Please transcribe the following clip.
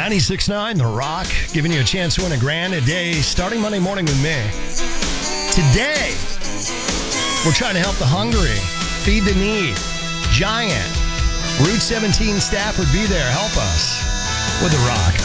96.9 The Rock, giving you a chance to win $1,000 a day starting Monday morning with me. Today, we're trying to help the hungry, feed the need. Giant, Route 17 staff would be there. Help us with The Rock.